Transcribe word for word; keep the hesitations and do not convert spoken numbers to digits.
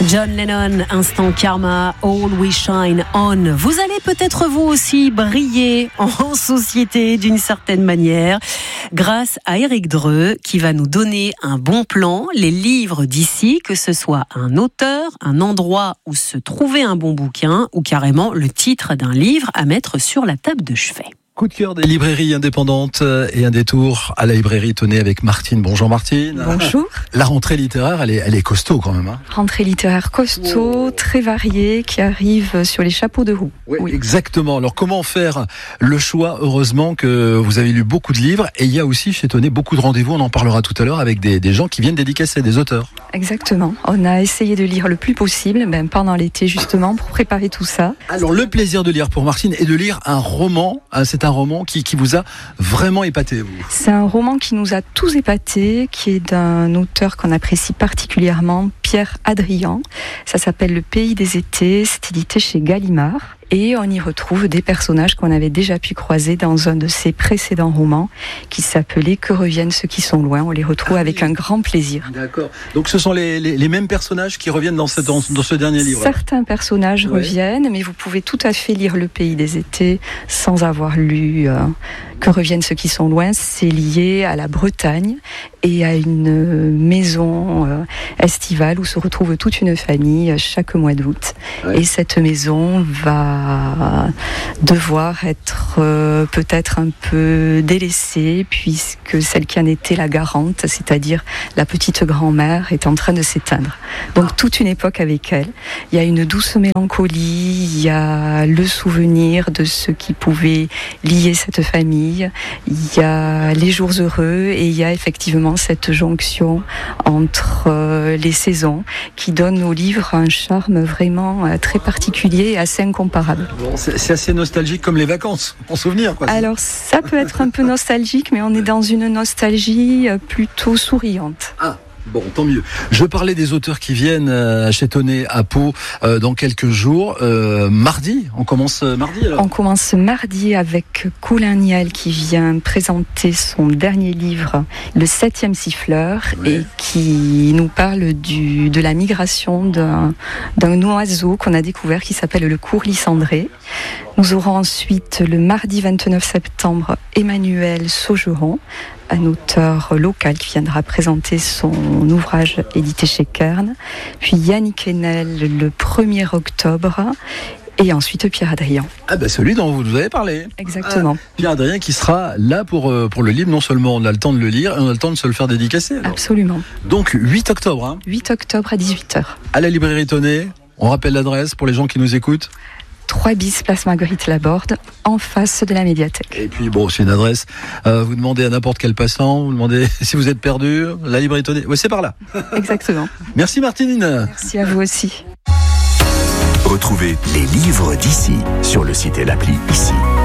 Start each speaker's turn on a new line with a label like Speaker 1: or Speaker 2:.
Speaker 1: John Lennon, Instant Karma, All We Shine On. Vous allez peut-être vous aussi briller en société d'une certaine manière grâce à Éric Dreux qui va nous donner un bon plan, les livres d'ici, que ce soit un auteur, un endroit où se trouver un bon bouquin ou carrément le titre d'un livre à mettre sur la table de chevet.
Speaker 2: Coup de cœur des librairies indépendantes et un détour à la librairie Tonnet avec Martine. Bonjour Martine.
Speaker 3: Bonjour.
Speaker 2: La rentrée littéraire, elle est, elle est costaud quand même. Hein.
Speaker 3: Rentrée littéraire costaud, très variée, qui arrive sur les chapeaux de roue.
Speaker 2: Oui,
Speaker 3: oui.
Speaker 2: Exactement. Alors comment faire le choix? Heureusement que vous avez lu beaucoup de livres et il y a aussi chez Tonnet beaucoup de rendez-vous, on en parlera tout à l'heure, avec des, des gens qui viennent dédicacer, des auteurs.
Speaker 3: Exactement. On a essayé de lire le plus possible, ben, pendant l'été justement, pour préparer tout ça.
Speaker 2: Alors le plaisir de lire pour Martine est de lire un roman, c'est un roman qui, qui vous a vraiment épaté, vous.
Speaker 3: C'est un roman qui nous a tous épatés, qui est d'un auteur qu'on apprécie particulièrement, Pierre Hadrian. Ça s'appelle Le Pays des Étés, c'est édité chez Gallimard. Et on y retrouve des personnages qu'on avait déjà pu croiser dans un de ses précédents romans qui s'appelait Que reviennent ceux qui sont loin. On les retrouve ah, avec oui. un grand plaisir.
Speaker 2: D'accord. Donc ce sont les, les, les mêmes personnages qui reviennent dans ce, dans, dans ce dernier livre.
Speaker 3: Certains personnages ouais. reviennent, mais vous pouvez tout à fait lire Le Pays des Étés sans avoir lu euh, Que reviennent ceux qui sont loin. C'est lié à la Bretagne et à une maison euh, estivale où se retrouve toute une famille chaque mois d'août. Ouais. Et cette maison va devoir être euh, peut-être un peu délaissée puisque celle qui en était la garante, c'est-à-dire la petite grand-mère, est en train de s'éteindre. Donc toute une époque avec elle. Il y a une douce mélancolie, il y a le souvenir de ce qui pouvait lier cette famille, il y a les jours heureux et il y a effectivement cette jonction entre euh, les saisons qui donne au livre un charme vraiment euh, très particulier et assez incomparable.
Speaker 2: Bon, c'est, c'est assez nostalgique comme les vacances, en souvenir, quoi.
Speaker 3: Alors ça peut être un peu nostalgique, mais on est dans une nostalgie plutôt souriante.
Speaker 2: Ah. Bon, tant mieux. Je parlais des auteurs qui viennent chez Tonnet à Pau euh, dans quelques jours. Euh, mardi, on commence mardi alors.
Speaker 3: On commence mardi avec Colin Niel qui vient présenter son dernier livre, Le Septième Siffleur, ouais. et qui nous parle du, de la migration d'un, d'un oiseau qu'on a découvert qui s'appelle le courlis cendré. Nous aurons ensuite le mardi vingt-neuf septembre Emmanuel Saugeron, un auteur local qui viendra présenter son ouvrage édité chez Kern. Puis Yannick Enel le premier octobre. Et ensuite Pierre Hadrian.
Speaker 2: Ah ben celui dont vous nous avez parlé.
Speaker 3: Exactement.
Speaker 2: Ah, Pierre Hadrian qui sera là pour, pour le livre. Non seulement on a le temps de le lire, et on a le temps de se le faire dédicacer. Alors.
Speaker 3: Absolument.
Speaker 2: Donc huit octobre. Hein.
Speaker 3: huit octobre à dix-huit heures.
Speaker 2: À la librairie Tonnet. On rappelle l'adresse pour les gens qui nous écoutent.
Speaker 3: trois bis place Marguerite Laborde, en face de la médiathèque.
Speaker 2: Et puis bon, c'est une adresse, euh, vous demandez à n'importe quel passant, vous demandez si vous êtes perdu, la librairie Tonnet, oui, c'est par là.
Speaker 3: Exactement.
Speaker 2: Merci Martine.
Speaker 3: Merci à vous aussi.
Speaker 4: Retrouvez les livres d'ici sur le site et l'appli Ici.